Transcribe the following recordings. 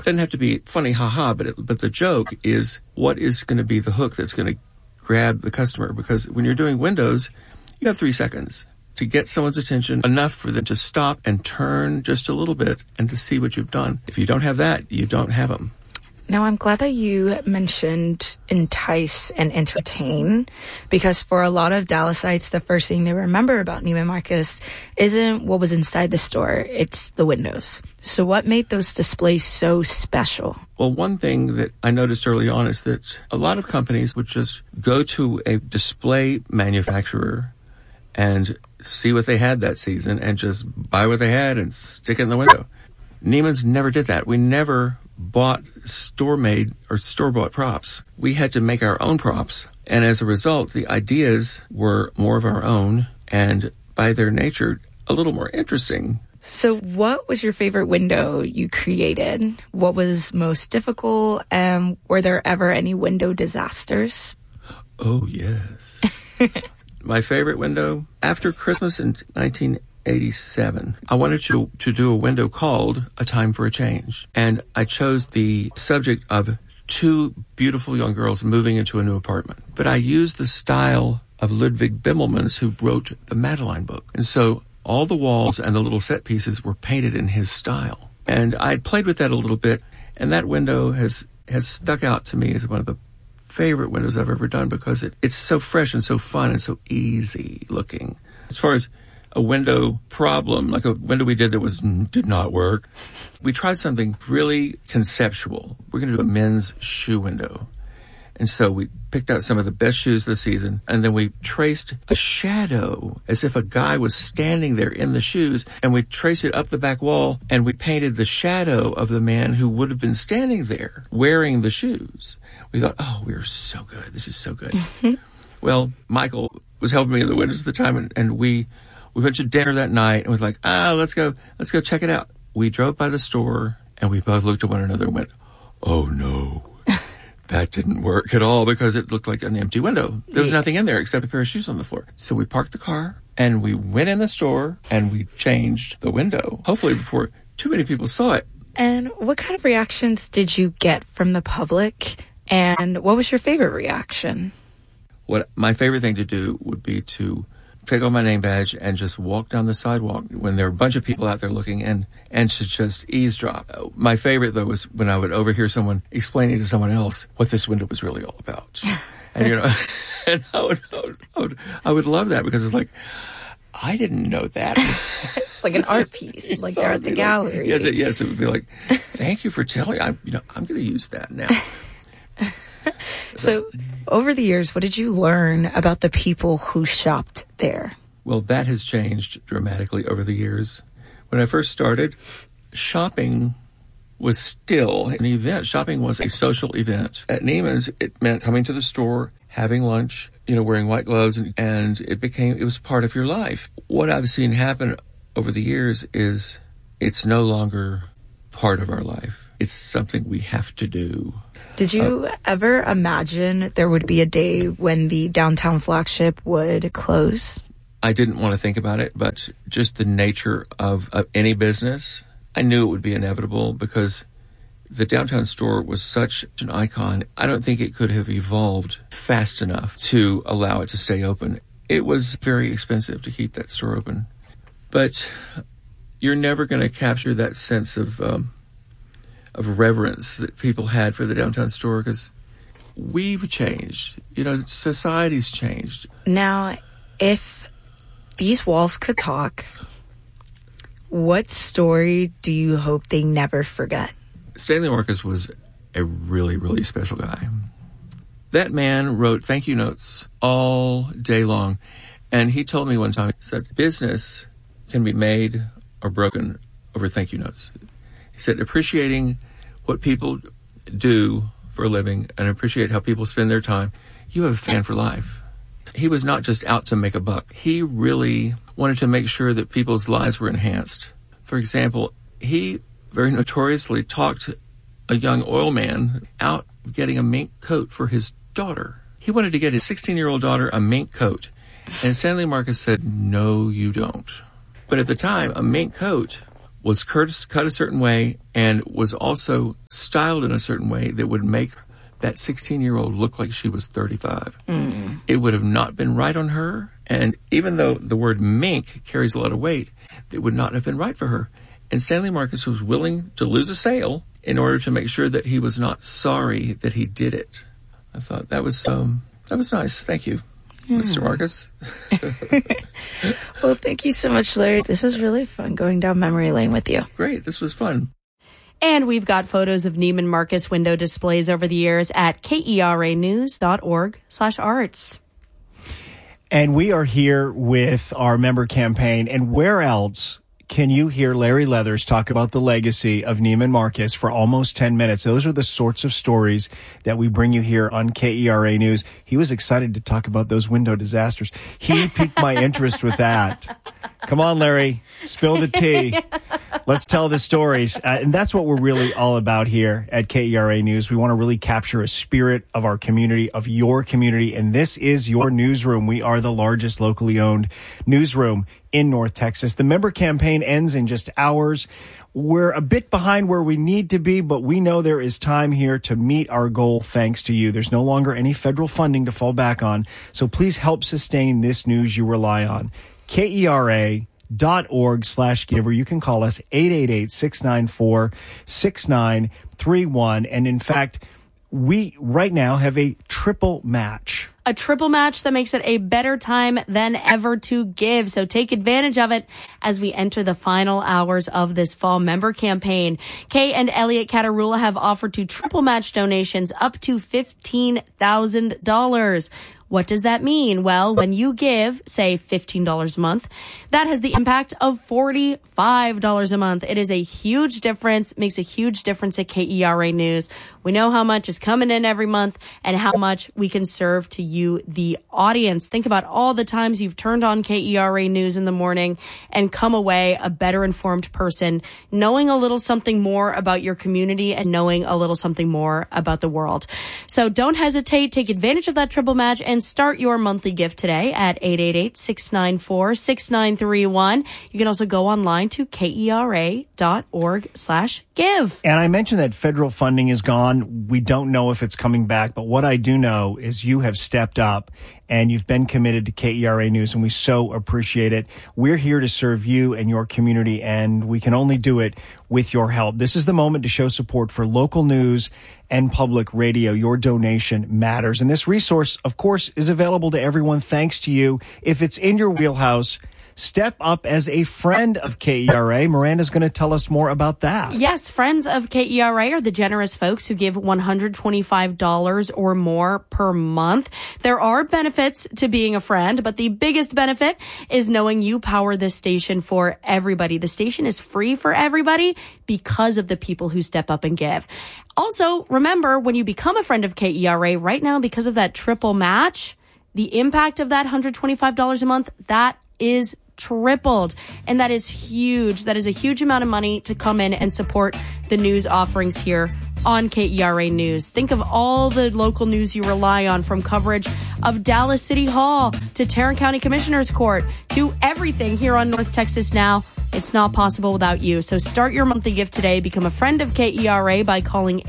doesn't have to be funny, haha, but the joke is what is going to be the hook that's going to grab the customer. Because when you're doing windows, you have 3 seconds to get someone's attention, enough for them to stop and turn just a little bit and to see what you've done. If you don't have that, you don't have them. Now, I'm glad that you mentioned entice and entertain, because for a lot of Dallasites, the first thing they remember about Neiman Marcus isn't what was inside the store, it's the windows. So what made those displays so special? Well, one thing that I noticed early on is that a lot of companies would just go to a display manufacturer and see what they had that season and just buy what they had and stick it in the window. Neiman's never did that. We never bought store-made or store-bought props. We had to make our own props. And as a result, the ideas were more of our own and by their nature, a little more interesting. So what was your favorite window you created? What was most difficult? And were there ever any window disasters? Oh, yes. My favorite window, after Christmas in 1987, I wanted to do a window called A Time for a Change. And I chose the subject of 2 beautiful young girls moving into a new apartment. But I used the style of Ludwig Bimmelmans, who wrote the Madeline book. And so all the walls and the little set pieces were painted in his style. And I played with that a little bit, and that window has stuck out to me as one of the favorite windows I've ever done because it's so fresh and so fun and so easy looking. As far as a window problem, like a window we did that did not work, we tried something really conceptual. We're going to do a men's shoe window. And so we picked out some of the best shoes of the season, and then we traced a shadow as if a guy was standing there in the shoes, and we traced it up the back wall, and we painted the shadow of the man who would have been standing there wearing the shoes. We thought, oh, we're so good. This is so good. Mm-hmm. Well, Michael was helping me in the windows at the time, and we went to dinner that night, and was like, let's go check it out. We drove by the store, and we both looked at one another and went, oh, no. That didn't work at all because it looked like an empty window. There was nothing in there except a pair of shoes on the floor. So we parked the car and we went in the store and we changed the window, hopefully before too many people saw it. And what kind of reactions did you get from the public? And what was your favorite reaction? What my favorite thing to do would be to pick up my name badge and just walk down the sidewalk when there were a bunch of people out there looking and to just eavesdrop. My favorite, though, was when I would overhear someone explaining to someone else what this window was really all about. And, and I would love that because it's like, I didn't know that. It's like an art piece, like they're at the gallery. Yes, it would be like, thank you for telling. I'm going to use that now. So, over the years, what did you learn about the people who shopped there? Well, that has changed dramatically over the years. When I first started, shopping was still an event. Shopping was a social event. At Neiman's, it meant coming to the store, having lunch, wearing white gloves, and it was part of your life. What I've seen happen over the years is it's no longer part of our life. It's something we have to do. Did you ever imagine there would be a day when the downtown flagship would close? I didn't want to think about it, but just the nature of any business, I knew it would be inevitable because the downtown store was such an icon. I don't think it could have evolved fast enough to allow it to stay open. It was very expensive to keep that store open. But you're never going to capture that sense of reverence that people had for the downtown store because we've changed. Society's changed. Now, if these walls could talk, what story do you hope they never forget? Stanley Marcus was a really, really special guy. That man wrote thank you notes all day long. And he told me one time that business can be made or broken over thank you notes. He said, appreciating what people do for a living and appreciate how people spend their time, you have a fan for life. He was not just out to make a buck. He really wanted to make sure that people's lives were enhanced. For example, he very notoriously talked a young oil man out of getting a mink coat for his daughter. He wanted to get his 16-year-old daughter a mink coat. And Stanley Marcus said, no, you don't. But at the time, a mink coat was cut a certain way and was also styled in a certain way that would make that 16-year-old look like she was 35. It would have not been right on her. And even though the word mink carries a lot of weight, it would not have been right for her. And Stanley Marcus was willing to lose a sale in order to make sure that he was not sorry that he did it. I thought that was nice. Thank you, Mr. Marcus. Well, thank you so much, Larry. This was really fun going down memory lane with you. Great. This was fun. And we've got photos of Neiman Marcus window displays over the years at keranews.org/arts. And we are here with our member campaign. And where else can you hear Larry Leathers talk about the legacy of Neiman Marcus for almost 10 minutes? Those are the sorts of stories that we bring you here on KERA News. He was excited to talk about those window disasters. He piqued my interest with that. Come on, Larry, spill the tea. Let's tell the stories. And that's what we're really all about here at KERA News. We want to really capture a spirit of our community, of your community. And this is your newsroom. We are the largest locally owned newsroom in North Texas. The member campaign ends in just hours. We're a bit behind where we need to be, but we know there is time here to meet our goal thanks to you. There's no longer any federal funding to fall back on. So please help sustain this news you rely on. KERA.org/give, or you can call us 888-694-6931. And in fact, we right now have a triple match. A triple match that makes it a better time than ever to give. So take advantage of it as we enter the final hours of this fall member campaign. Kay and Elliot Catarula have offered to triple match donations up to $15,000. What does that mean? Well, when you give, say, $15 a month, that has the impact of $45 a month. It is a huge difference, makes a huge difference at KERA News. We know how much is coming in every month and how much we can serve to you, the audience. Think about all the times you've turned on KERA News in the morning and come away a better informed person, knowing a little something more about your community and knowing a little something more about the world. So don't hesitate. Take advantage of that triple match and start your monthly gift today at 888-694-6931. You can also go online to KERA.org/give. And I mentioned that federal funding is gone. We don't know if it's coming back, but what I do know is you have stepped up and you've been committed to KERA News, and we so appreciate it. We're here to serve you and your community, and we can only do it with your help. This is the moment to show support for local news and public radio. Your donation matters. And this resource, of course, is available to everyone thanks to you. If it's in your wheelhouse, step up as a friend of KERA. Miranda's going to tell us more about that. Yes, friends of KERA are the generous folks who give $125 or more per month. There are benefits to being a friend, but the biggest benefit is knowing you power this station for everybody. The station is free for everybody because of the people who step up and give. Also, remember, when you become a friend of KERA right now, because of that triple match, the impact of that $125 a month, that is tripled. And that is huge. That is a huge amount of money to come in and support the news offerings here on KERA News. Think of all the local news you rely on, from coverage of Dallas City Hall to Tarrant County Commissioner's Court to everything here on North Texas Now. It's not possible without you. So start your monthly gift today. Become a friend of KERA by calling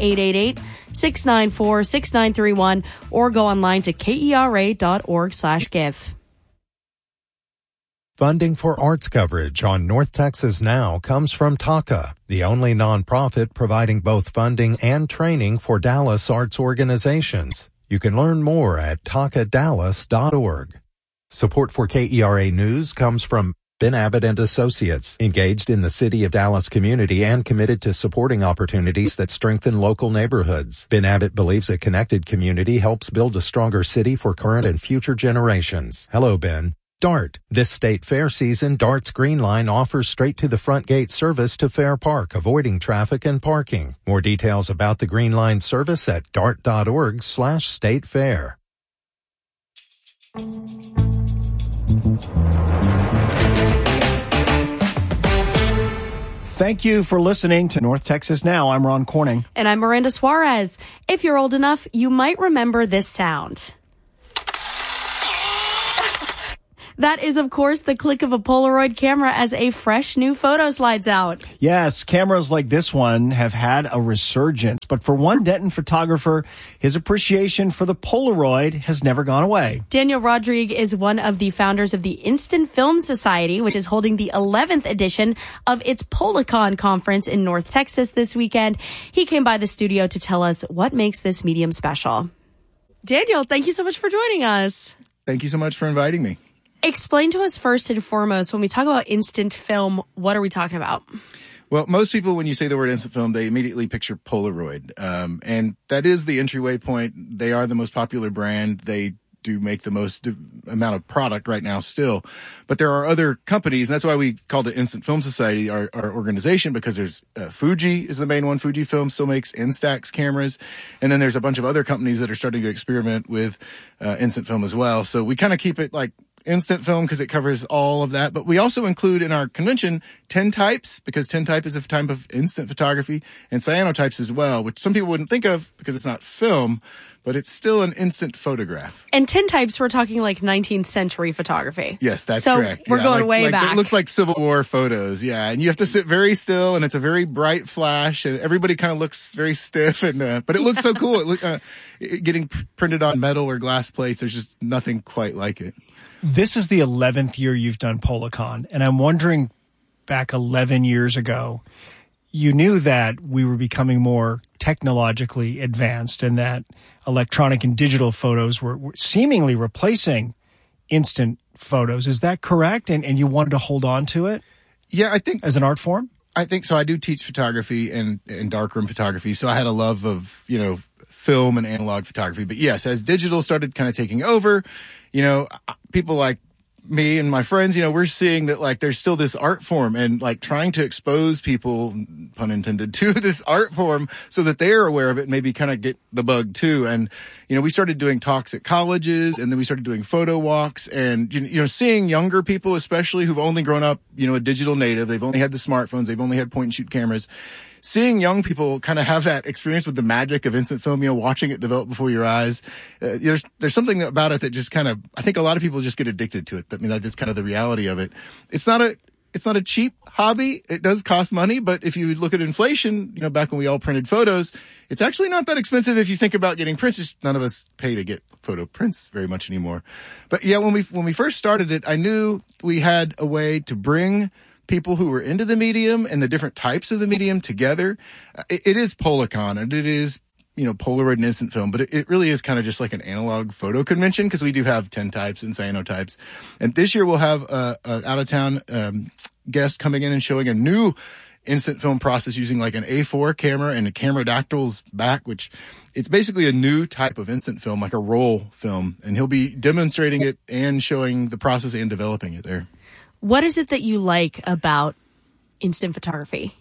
888-694-6931 or go online to KERA.org/give. Funding for arts coverage on North Texas Now comes from TACA, the only nonprofit providing both funding and training for Dallas arts organizations. You can learn more at tacadallas.org. Support for KERA News comes from Ben Abbott and Associates, engaged in the City of Dallas community and committed to supporting opportunities that strengthen local neighborhoods. Ben Abbott believes a connected community helps build a stronger city for current and future generations. Hello, Ben. DART. This state fair season, DART's Green Line offers straight-to-the-front gate service to Fair Park, avoiding traffic and parking. More details about the Green Line service at dart.org/state fair. Thank you for listening to North Texas Now. I'm Ron Corning. And I'm Miranda Suarez. If you're old enough, you might remember this sound. That is, of course, the click of a Polaroid camera as a fresh new photo slides out. Yes, cameras like this one have had a resurgence, but for one Denton photographer, his appreciation for the Polaroid has never gone away. Daniel Rodrigue is one of the founders of the Instant Film Society, which is holding the 11th edition of its Policon conference in North Texas this weekend. He came by the studio to tell us what makes this medium special. Daniel, thank you so much for joining us. Thank you so much for inviting me. Explain to us first and foremost, when we talk about instant film, what are we talking about? Well, most people, when you say the word instant film, they immediately picture Polaroid. And that is the entryway point. They are the most popular brand. They do make the most amount of product right now still. But there are other companies, and that's why we called it Instant Film Society, our organization, because there's Fuji is the main one. Fujifilm still makes Instax cameras. And then there's a bunch of other companies that are starting to experiment with instant film as well. So we kind of keep it like instant film because it covers all of that. But we also include in our convention tintypes, because tintype is a type of instant photography, and cyanotypes as well, which some people wouldn't think of because it's not film, but it's still an instant photograph. And tintypes, we're talking like 19th century photography. Yes, that's so correct. We're going way back. It looks like Civil War photos, yeah. And you have to sit very still, and it's a very bright flash, and everybody kind of looks very stiff, and but it looks so cool. Getting printed on metal or glass plates, there's just nothing quite like it. This is the 11th year you've done Policon, and I'm wondering, back 11 years ago, you knew that we were becoming more technologically advanced and that electronic and digital photos were seemingly replacing instant photos. Is that correct? And you wanted to hold on to it? Yeah, I think. As an art form? I think so. I do teach photography and darkroom photography, so I had a love of, film and analog photography. But yes, as digital started kind of taking over, people like me and my friends, we're seeing that like there's still this art form, and like trying to expose people, pun intended, to this art form so that they're aware of it and maybe kind of get the bug too. And, we started doing talks at colleges, and then we started doing photo walks, and, seeing younger people, especially who've only grown up, a digital native. They've only had the smartphones. They've only had point and shoot cameras. Seeing young people kind of have that experience with the magic of instant film, watching it develop before your eyes, there's something about it that just kind of, I think a lot of people just get addicted to it. I mean, that's kind of the reality of it. It's not a cheap hobby. It does cost money, but if you look at inflation, back when we all printed photos, it's actually not that expensive if you think about getting prints. Just none of us pay to get photo prints very much anymore. But yeah, when we first started it, I knew we had a way to bring people who were into the medium and the different types of the medium together. It is Policon, and it is, Polaroid and instant film, but it really is kind of just like an analog photo convention, because we do have tintypes and cyanotypes. And this year we'll have an out-of-town guest coming in and showing a new instant film process using like an A4 camera and a camera dactyl's back, which it's basically a new type of instant film, like a roll film. And he'll be demonstrating it and showing the process and developing it there. What is it that you like about instant photography?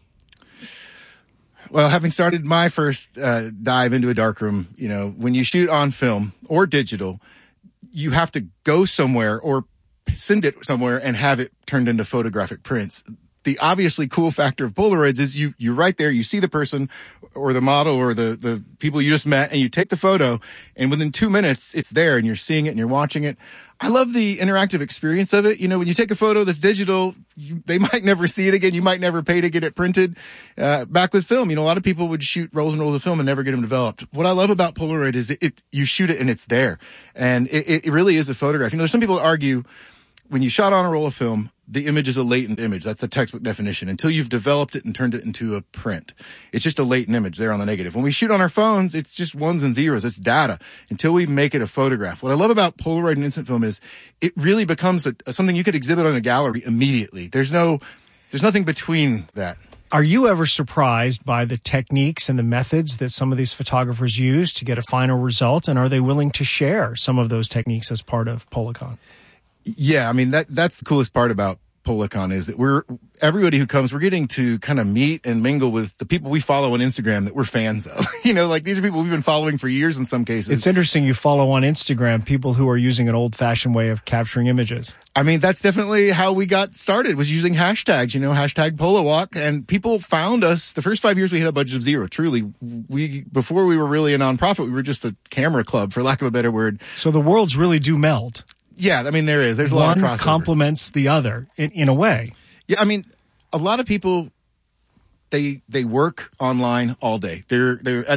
Well, having started my first dive into a darkroom, when you shoot on film or digital, you have to go somewhere or send it somewhere and have it turned into photographic prints. The obviously cool factor of Polaroids is you're right there, you see the person or the model or the people you just met, and you take the photo, and within 2 minutes it's there and you're seeing it and you're watching it. I love the interactive experience of it. When you take a photo that's digital, they might never see it again. You might never pay to get it printed. Back with film, a lot of people would shoot rolls and rolls of film and never get them developed. What I love about Polaroid is you shoot it and it's there. And it really is a photograph. There's some people that argue when you shot on a roll of film, the image is a latent image. That's the textbook definition. Until you've developed it and turned it into a print, it's just a latent image there on the negative. When we shoot on our phones, it's just ones and zeros. It's data until we make it a photograph. What I love about Polaroid and instant film is it really becomes something you could exhibit on a gallery immediately. There's nothing between that. Are you ever surprised by the techniques and the methods that some of these photographers use to get a final result? And are they willing to share some of those techniques as part of Policon? Yeah, I mean, that's the coolest part about Policon is that everybody who comes, we're getting to kind of meet and mingle with the people we follow on Instagram that we're fans of. Like these are people we've been following for years in some cases. It's interesting you follow on Instagram people who are using an old-fashioned way of capturing images. I mean, that's definitely how we got started, was using hashtags, hashtag PolaWalk, and people found us. The first 5 years we had a budget of zero. Truly, before we were really a nonprofit, we were just a camera club, for lack of a better word. So the worlds really do meld. Yeah, I mean, there is. There's a lot of crossover. One complements the other in a way. Yeah, I mean, a lot of people, they work online all day. They're